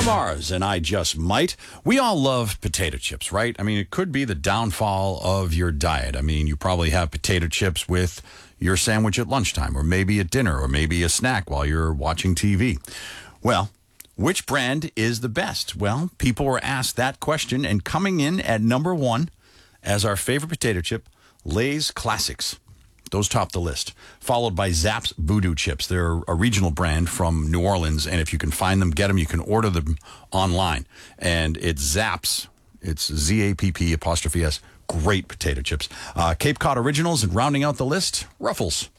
Mars and I Just Might. We all love potato chips, right? I mean, it could be the downfall of your diet. I mean, you probably have potato chips with your sandwich at lunchtime, or maybe at dinner, or maybe a snack while you're watching TV. Well, which brand is the best? Well, people were asked that question, and coming in at number one as our favorite potato chip, Lay's Classics. Those top the list, followed by Zapp's Voodoo Chips. They're a regional brand from New Orleans, and if you can find them, get them. You can order them online. And it's Zapp's. It's ZAPP''S. Great potato chips. Cape Cod Originals, and rounding out the list, Ruffles.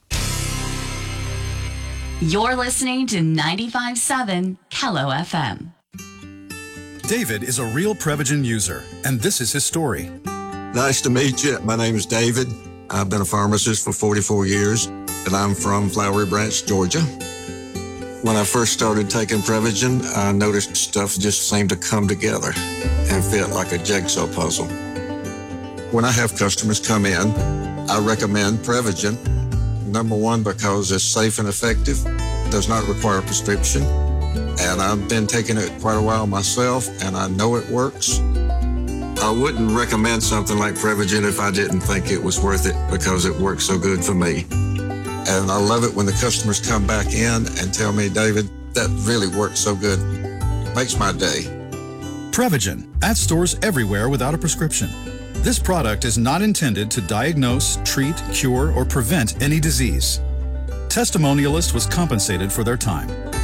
You're listening to 95.7 Kello FM. David is a real Prevagen user, and this is his story. Nice to meet you. My name is David. I've been a pharmacist for 44 years, and I'm from Flowery Branch, Georgia. When I first started taking Prevagen, I noticed stuff just seemed to come together and fit like a jigsaw puzzle. When I have customers come in, I recommend Prevagen. Number one, because it's safe and effective, does not require a prescription, and I've been taking it quite a while myself, and I know it works. I wouldn't recommend something like Prevagen if I didn't think it was worth it, because it works so good for me. And I love it when the customers come back in and tell me, David, that really works so good. Makes my day. Prevagen, at stores everywhere without a prescription. This product is not intended to diagnose, treat, cure, or prevent any disease. Testimonialist was compensated for their time.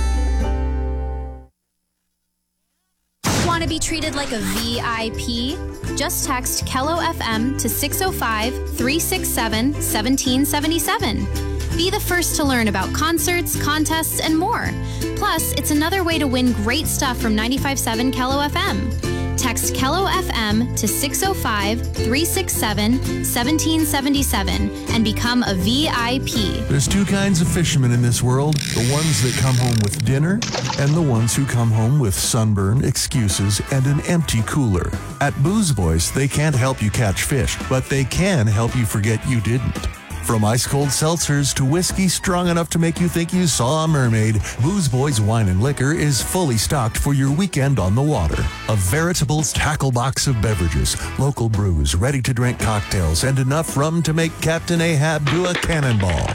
Want to be treated like a VIP? Just text Kello FM to 605-367-1777. Be the first to learn about concerts, contests, and more. Plus, it's another way to win great stuff from 95.7 Kello FM. Text Kello FM to 605-367-1777 and become a VIP. There's two kinds of fishermen in this world, the ones that come home with dinner and the ones who come home with sunburn, excuses, and an empty cooler. At Booze Boys, they can't help you catch fish, but they can help you forget you didn't. From ice-cold seltzers to whiskey strong enough to make you think you saw a mermaid, Booze Boys Wine and Liquor is fully stocked for your weekend on the water. A veritable tackle box of beverages, local brews, ready-to-drink cocktails, and enough rum to make Captain Ahab do a cannonball.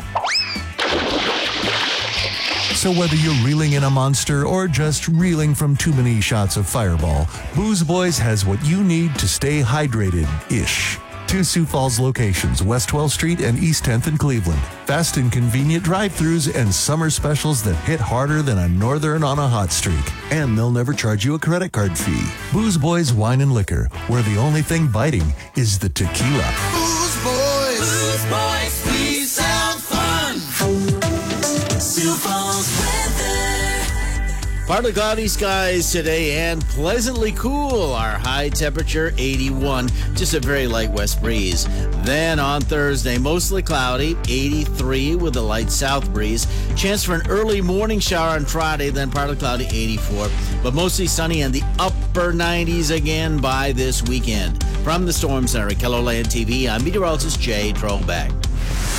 So whether you're reeling in a monster or just reeling from too many shots of Fireball, Booze Boys has what you need to stay hydrated-ish. Two Sioux Falls locations, West 12th Street and East 10th in Cleveland. Fast and convenient drive-thrus and summer specials that hit harder than a northern on a hot streak. And they'll never charge you a credit card fee. Booze Boys Wine and Liquor, where the only thing biting is the tequila. Booze Boys, we sound fun. Sioux Falls weather. Partly cloudy skies today and pleasantly cool. Our high temperature 81, just a very light west breeze. Then on Thursday, mostly cloudy, 83 with a light south breeze. Chance for an early morning shower on Friday, then partly cloudy, 84. But mostly sunny and the upper 90s again by this weekend. From the Storm Center at KELOLAND TV, I'm meteorologist Jay Trollback.